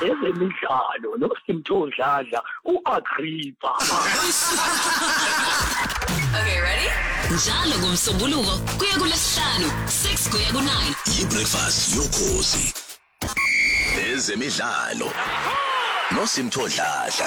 ezemidlalo noSimthondladla uAgrippa. Okay, ready? Njalo ngomsombuluko kuya kuLesihlanu 6 kuya ku9. iBreakfast yokhozi ezemidlalo noSimthondladla.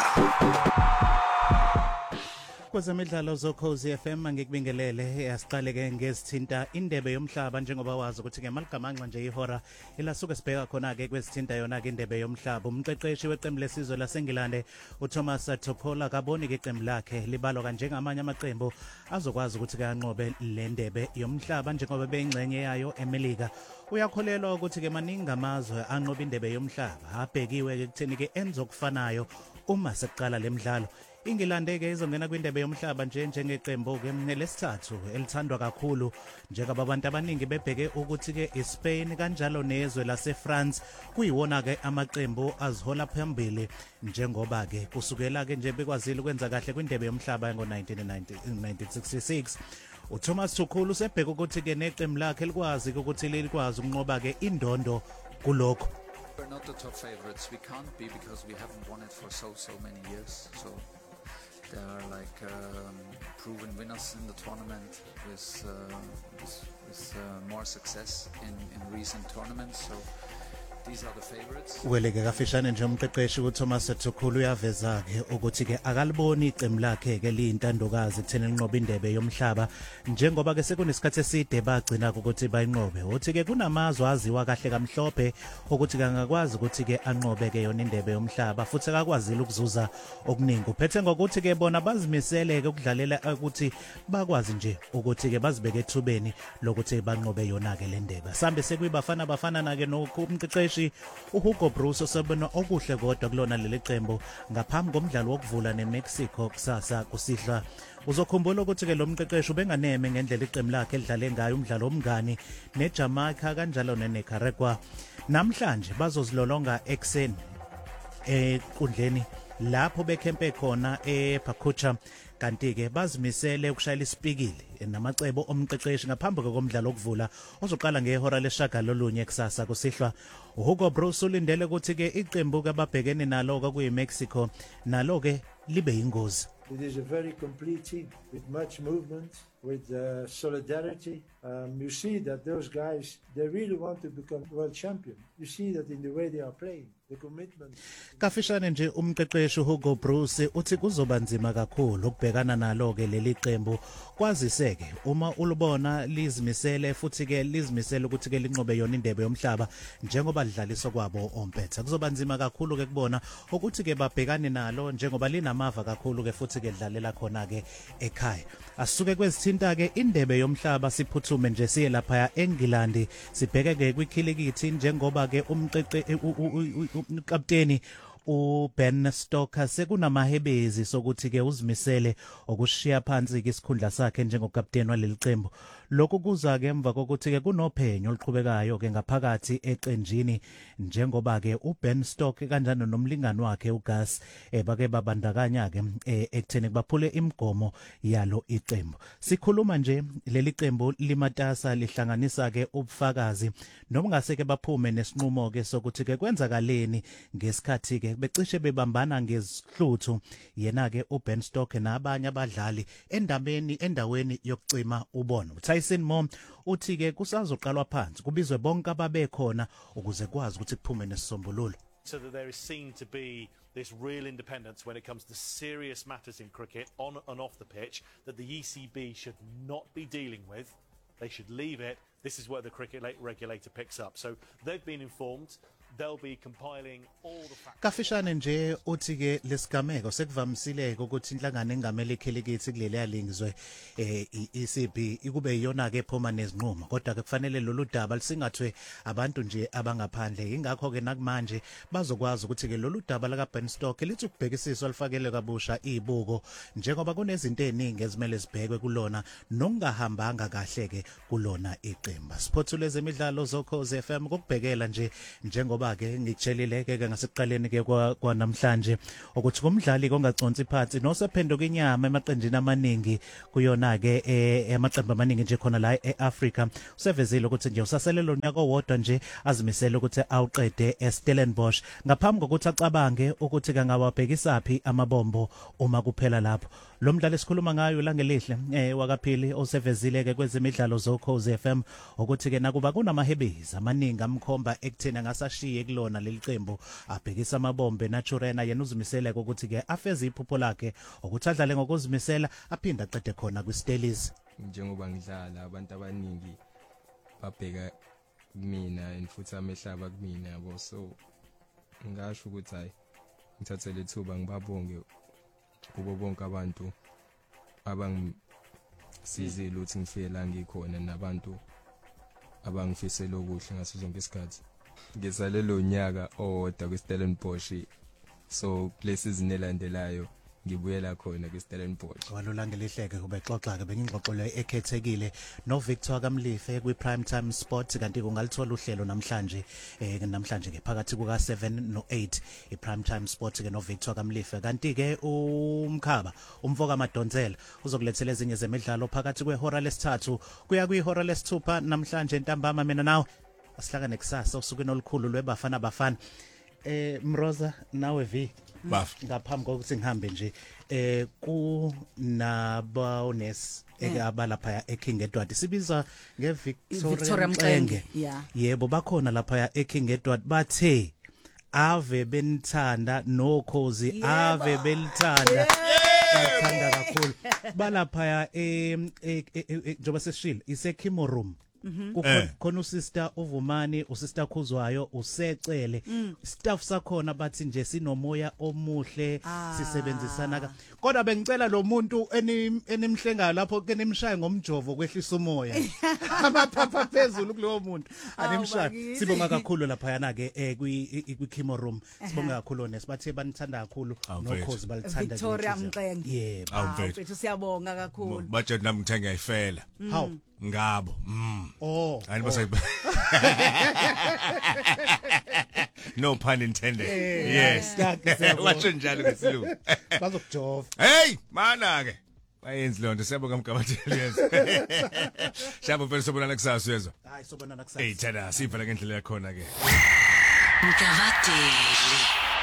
Kwezemidlalo zokhozi FM ngikubingelele yasiqale ke ngezithinta indebe yomhlaba njengoba wazi ukuthi ke maligamanxa nje ihora elasuke sibheka khona ke kwezithinta yona ke indebe yomhlaba. Umqeqeshi weqembu lesizwe laseNgilande uThomas Tuchel akaboni ke iqembu lakhe libalo kanje ngamanye amaqembu azokwazi ukuthi ke anqobe le ndebe yomhlaba njengoba beyingcenye yayo eMelika. Uyakholelwa ukuthi ke maningi amazwe anqoba indebe yomhlaba abhekiwe ke kutheni ke enzokufanayo uma sekuqala lemidlalo. Ingilande ke izongena kwindebe yomhlaba njengeqembu ke lesithathu elithandwa kakhulu njengoba abantu abaningi bebheke ukuthi ke iSpain kanjalo nezwe laseFrance kuyiwona ke amaqembu azihola phambili njengoba ke kusukela ke nje bekwazile ukwenza kahle kwindebe yomhlaba ngo-1966. uThomas Tuchel usebheka ukuthi ke neqembu lakhe likwazi ukuthi likwazi ukunqoba ke indondo kulokho. We're not the top favorites. We can't be because we haven't won it for so many years. So they are like proven winners in the tournament with more success in recent tournaments. So these are the favorites. Weleke kafishane nje umqeqeshi uThomas Tuchel uyaveza ke ukuthi ke akaliboni iqembu lakhe ke liyintandokazi kuthena linqoba indebe yomhlaba njengoba ke sekunesikhathi eside bagcina ukuthi bayinqobe. Uthi ke kunamazwe aziwa kahle kamhlophe ukuthi angakwazi ukuthi ke anqobe ke yona indebe yomhlaba futhi akakwazile ukuzuza okuningi. Uphethe ngokuthi ke bona bazimisele ke ukudlalela ukuthi bakwazi nje ukuthi ke bazibeke ethubeni lokuthi banqobe yona ke le ndebe. Sambe sekuyibafana na ke nomqeqeshi uHugo Broos osebona okuhle kodwa kulona leli qembu ngaphambi komdlalo wokuvula neMexico kusasa kusihla. Uzokhumbula ukuthi ke lo mqeqeshi ubenganeme ngendlela iqembu lakhe lidlale ngayo umdlalo omngani neJamaica kanjalo neNicaragua. Namhlanje bazozilolonga ekseni ekundleni lapho bekhempe khona ePachuca kanti ke bazimisele ukushayela isipikili namacebo omqeqeshi ngaphambi komdlalo okuvula ozoqala ngehora leshagalolunye kusasa kusihlwa. uHugo Broos ulindele ukuthi ke iqembu kababhekene nalo kuyiMexico nalo ke libe yingozi. It is a very complete team with much movement, with solidarity. You see that those guys, they really want to become world champion. You see that in the way they are playing. The commitment. Kafishane nje umqeqeshi uHugo Broos uthi kuzoba nzima kakhulu ukubhekana nalo ke leli qembu kwaziseke uma ulibona lizimisele futhi ke lizimisele ukuthi ke linqobe yona indebe yomhlaba njengoba lidlaliswa kwabo ompetha. Kuzoba nzima kakhulu ke kubona ukuthi ke babhekane nalo njengoba linamava kakhulu ke futhi ke lidlalela khona ke ekhaya. Asisuke kwezithinta ke indebe yomhlaba siphuthume nje siye lapha eNgilandi sibheke ke kwikhilikithi njengoba ke ukapteni uBen Stoker sekunamahebezi sokuthi ke uzimisele ukushiya phansi ke isikhundla sakhe njengokapteni waleli qembu. Lokhu kuza ke emva kokuthi ke kunophenyo oluqhubekayo ke ngaphakathi eqenjini njengoba ke uBen Stoker kanjalo nomlingani wakhe uGas bake babandakanya ke ekutheni baphule imigomo yalo iqembu. Sikhuluma nje leli qembu limatasa lihlanganisa ke ubufakazi noma ngase ke baphume nesinqumo ke sokuthi ke kwenzakaleni ngesikhathi ke becishe bebambana ngezihluthu yena ke uBen Stoker nabanye abadlali endaweni yokucima ubono. Tyson Moore uthi ke kusazoqalwa phansi kubizwe bonke ababekhona ukuze kwazi ukuthi kuphume nesisombululo. So that there is seen to be this real independence when it comes to serious matters in cricket on and off the pitch that the ECB should not be dealing with. They should leave it. This is where the cricket regulator picks up. So they've been informed. They'll be compiling all the facts. Kafishane nje uthi ke lesigameko sekuvamisile ukuthi inhlangano engamele ikhilikithi kuleli yalingizwe iECB ikube iyona ke ephuma nezinqumo kodwa ke kufanele lolu daba lisingathwe abantu nje abangaphandle. Ingakho ke nakumanje bazokwazi ukuthi ke lolu daba laka Ben Stoker lithi ukubhekisiswa lifakele kabusha izibuko njengoba kunezinto eziningi ezimele zibhekwe kulona nokungahambanga kahle ke kulona iqembu. Siphothule ezemidlalo zokhozi FM kokubhekela nje njengoba ngoba ke ngikutshelile ke ngasekuqaleni ke kwanamhlanje ukuthi kumdlali kongaconsi phansi nosephenduka inyama emaqenjini amaningi kuyona ke emaqembu amaningi nje khona la eAfrica usevezile ukuthi nje usaselelo nyaka owodwa nje azimisela ukuthi awuqede eStellenbosch ngaphambi kokuthi acabange ukuthi kangawabhekisaphi amabombo uma kuphela lapho lo mdlalo esikhuluma ngayo la ngelihle wakaphili osevezile ke kwezemidlalo zoKhozi FM ukuthi ke nakuba kunamahebezi amaningi amkhomba ekuthena ngasashiye kulona leliqembu abhekisa amabombe naturena yena uzimisele ukuthi ke afeze iphupho lakhe ukuthi adlale ngokuzimisela aphinda aqede khona kwiStellies njengoba ngidlala abantu abaningi babheka kumina futhi amehlaba kumina yabo so ngasho ukuthi hayi ngithathele ithuba ngibabonge kubo bonke abantu abangizizile ukuthi ngifike la ngikhona nabantu abangifisela okuhle ngaso zonke isikhathi ngisalelo nyaka owodwa kwiStellenbosch so places nelandelayo ngibuyela khona kwiStellenbosch walolanga lihleke kube xoxa ke bengingxoxolo ekhethekile no Victor Kamlife kwi Prime Time Sport kanti kungalithola uhlelo namhlanje ke phakathi kuka 7 no 8 i Prime Time Sport ke no Victor Kamlife kanti ke umkhaba umfoka Madonsela uzokulethela ezinye zemidlalo phakathi kwehora lesithathu kuya kwihora lesithupha namhlanje ntambama mina nawe asihlaka nekusasa usukwini olukhulu lwebafana bafana Mroza nawe V ngaphambi kokuthi ngihambe nje kunabawnes abalapha eKing Edward sibiza ngeVictoria Mxenge yebo bakhona lapha eKing Edward bathe ave benithanda noKhozi ave belithanda bathanda kakhulu balapha njoba sesishilo iseKimo Room khona usister uVumani usister Khuzwayo usecele staff sakhona bathi nje sinomoya omuhle sisebenzisana kodwa bengicela lo muntu enimhlengayo lapho ke nimshaye ngomjovo kwehlisa umoya amaphapha phezulu kulowo muntu animshaye sibonga kakhulu lapha yana ke kwiKimo Room sibonga kakhulu nesibathe banithanda kakhulu noKhozi balithanda Victoria Mxenge yebo mfethu siyabonga kakhulu budget nami ngithenga ifela how ngabo ani basayiba no pun intended yes washo njalo ngesilungu bazokujova hey mana ke bayenzi lonto siyabonga Mgabatheli yenza shabo phela sobonana kusasa uyezwa hayi sobonana kusasa hey thana sifa la ngendlela yakhona ke Mgabatheli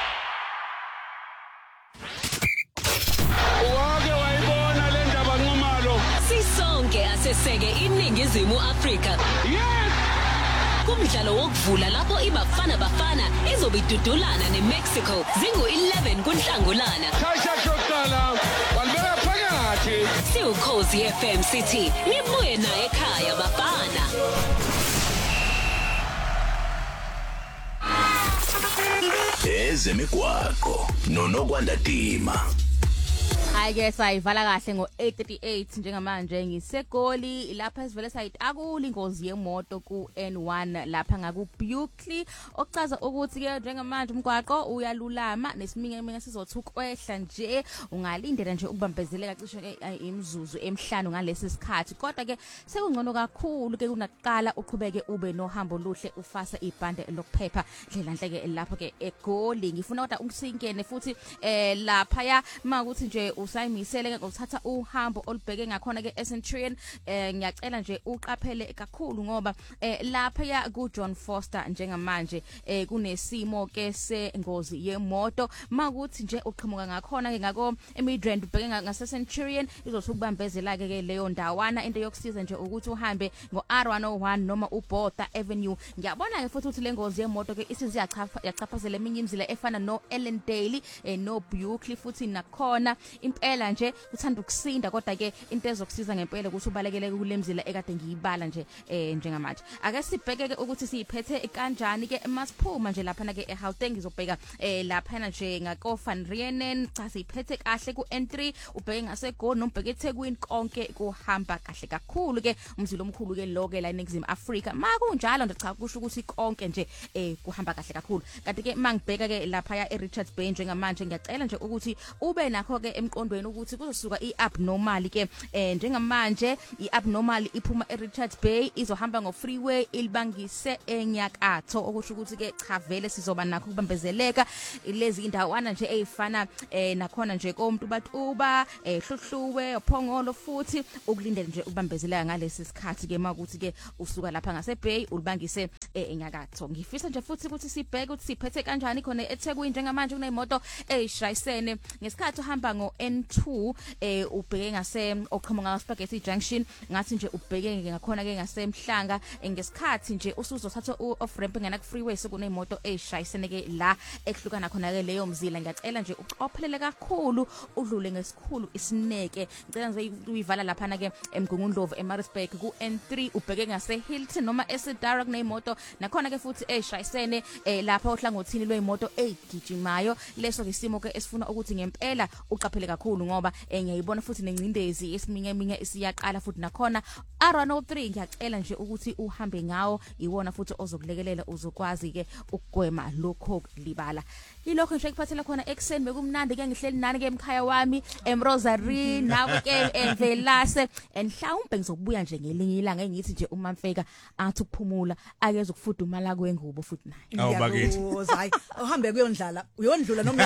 sisonke aseseke iningizimu Afrika kumdlalo wokuvula lapho iBafana Bafana izobidudulana neMexico zingu-11 kuNhlangulana siwukhozi FM City nibuye naye ekhaya Bafana ezemigwaqo noNokwanda Dima Ayike sayivala kahle ngo8:38 njengamanje ngiseGoli lapha sivele sayitakula ingozi yemoto ku N1 lapha ngaku Bukley okuchaza ukuthi ke njengamanje umgwaqo uyalulama nesiminye sizothi ukwehla nje ungalindela nje ukubambezeleka cishe imizuzu emihlanu ngalesi sikhathi kodwa ke sekungcono kakhulu ke kunaqala uqhubeke ube nohambo luhle ufasa ibhande lokuphepha ndlela nhleke lapha ke eGoli ngifuna kodwa ungisinkene futhi lapha ya makuthi nje usayimisele ke ngokuthatha uhambo olubheke ngakhona ke eCenturion ngiyacela nje uqaphele kakhulu ngoba lapha ya ku John Foster njengamanje kunesimo ke sengozi yemoto makuthi nje uqhamuka ngakhona ke ngako eMidrand ubheke ngaseCenturion izothi ukubambezela ke leyo ndawana into yokusiza nje ukuthi uhambe ngoR101 noma uBotha Avenue ngiyabona ke futhi ukuthi lengozi yemoto ke isizi yachaphazela eminye imizila efana no Ellendale no Bukley futhi nakhona impela nje uthanda ukusinda kodwa ke into ezokusiza ngempela ukuthi ubalekele kulemzila ekade ngiyibala nje njengamanje ake sibheke ke ukuthi siyiphethe kanjani ke masiphuma nje lapha na ke eGauteng ngizobheka lapha na nje ngako Van Rienen cha siyiphethe kahle ku N3 ubheke ngaseGoli nombheke eThekwini konke kuhamba kahle kakhulu ke umzilo omkhulu ke lo ke la eNingizimu Afrika makunjalo nje cha kusho ukuthi konke nje kuhamba kahle kakhulu kanti ke mangibheka ke lapha ya eRichards Bay njengamanje ngiyacela nje ukuthi ube nakho ke engqondweni ukuthi kuzosuka iabnormal ke njengamanje iabnormal iphuma eRichards Bay izohamba ngo-freeway ilibangise enyakatho okusho ukuthi ke cha vele sizoba nakho ukubambezeleka lezi indawana nje ezifana nakhona nje komuntu batuba hluhluwe ophongolo futhi ukulindela nje ubambezeleka ngalesi sikhathi ke makuthi ke usuka lapha ngaseBay ulibangise enyakatho. Ngifisa nje futhi ukuthi sibheke ukuthi siphethe kanjani khona eThekwini njengamanje kuneyimoto ezishayisene ngesikhathi uhamba ngo-N2 ubheke ngase oqhamuka ngaSpaghetti Junction ngathi nje ubheke ngakhona ke ngaseMhlanga ngesikhathi nje usuzothatha off ramp ngena ku freeway sekuneyimoto ezishayisene ke la ekuhlukana khona ke leyo mzila. Ngiyacela nje uqophelele kakhulu udlule ngesikhulu isineke ngicela nje uyivala lapha na ke eMgungundlovu eMaritzburg ku N3 ubheke ngase Hilton noma eSidara kuneyimoto nakhona ke futhi ezishayisene lapha ohlangothini lweyimoto egijimayo. Leso isimo ke esifuna ukuthi ngempela uqaphele kakhulu ngoba ngiyayibona futhi nencindezi eminye isiyaqala futhi nakhona R103 ngiyacela nje ukuthi uhambe ngawo iwona futhi ozokulekelela uzokwazi ke ukugwema lokho libala. Yilokho nje kuphathela khona ekseni bekumnandi ke ngihleli nani ke emkhaya wami eMrosary nawe ke eMvelase enhlawumbe ngizobuya nje ngelinye ilanga engithi nje uMamfeka athi ukuphumula akeze ukufudumala kwengubo futhi naye. Ngiyakuza hayi uhambe kuyondlala uyondlula noma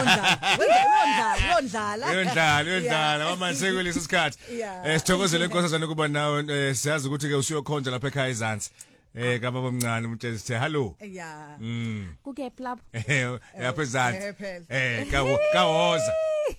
uyondlala manje sekulesi sikhathi sithokozele inkosazana kuba nawe siyazi ukuthi ke usiyokhonja lapha ekhaya eZansi kababa omncane umtshela sithi hello kuke club yapha eZansi kawoza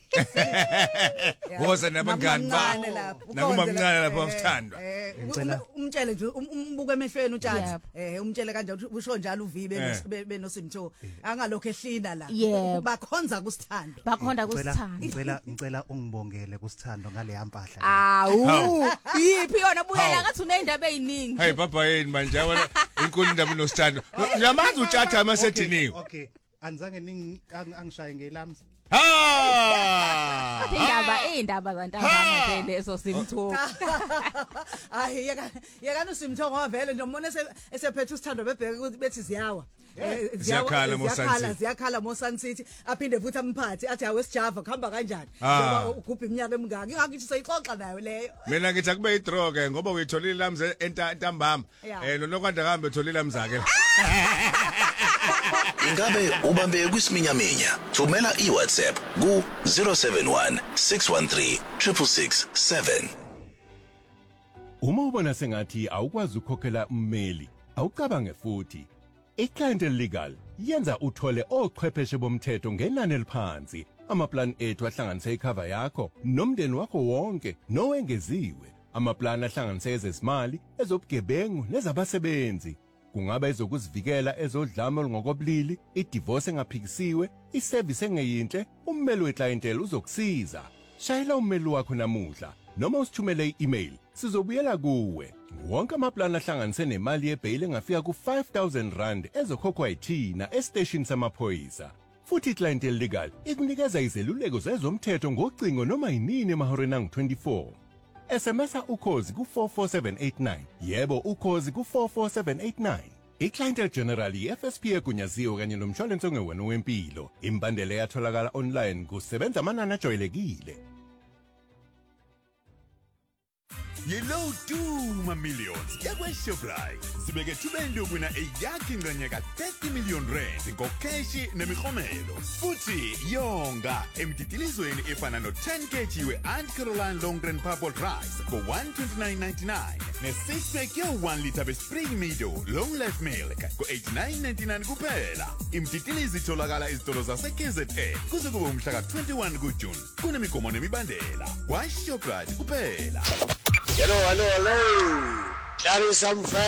woza nabangani ba nakumamncane lapha usithandwa ngicela umtshele nje umbuke emehlweni uTshatsi umtshele kanje usho njalo uvibe benosimtho angalokho ehlina la bakhonza kusithando ngicela ungibongele kusithando ngale yampahla awu yipi yona buyela ngathi unendaba eziningi hey baba yini manje wena inkulu indaba nosithando nyamanzi uTshatsi amasethiniwe okay anizange angishaye ngelamzi indaba zantambama phela eso simtho hayi yeka nosimtho ngoba vele nje umbone esephethe usithando bebheke ukuthi bethi ziyawa ziyakhala moSun City aphinde futhi amphathi athi awesijava kuhamba kanjani ngoba ugubha iminyaka emingaki ngakithi sayixoxa nayo leyo mina ngithi akube idraw ke ngoba uyitholile lamze entambama nonokwanda kambe etholile lamzake Ingabe ubambe kwisiminyaminya thumela iWhatsApp ku 071 613 667. Uma ubona sengathi awukwazi ukukhokhela ummeli awucabange futhi iClientele Legal yenza uthole ochwepheshe bomthetho ngenani eliphansi amaplan ethu ahlanganise icover yakho nomndeni wakho wonke nowengeziwe amaplan ahlanganise ezezimali ezobugebengu nezabasebenzi kungaba ezokuzivikela ezodlame olungokobulili idivorce engaphikisiwe iservice engeyinhle ummeli weClientele uzokusiza shayela ummeli wakho namuhla noma usithumele i-email sizobuyela kuwe wonke amaplan ahlanganise nemali yebail engafika ku-5,000 rand ezokhokhwa yithina estation samaphoyisa futhi iClientele Legal ikunikeza izeluleko zezomthetho ngocingo noma yinini emahoreni angu-24 SMSa ukhozi ku44789 yebo ukhozi ku44789 iClientele General iFSP egunyaziwe kanye nomshwalense ongewena wempilo imbandela yatholakala online kusebenza amanani ajwayelekile Yellow 2 millions yakweShoprite sibeke thubeni lokuna eyakhe nganyaka 30 million rand ngokheshi nemikhomelo futhi yonga emdidilizweni efana no 10 kg we-Aunt Caroline long grain purple rice for 129.99 ne-6 pack ye-1 liter be-Spring Meadow long life milk ko-89.99 kuphela imdidilizi itholakala izitolo zase-KZN kuze kube umhla ka-21 kuJune kunemigomo nemibandela kwaShoprite kuphela Hello. That is some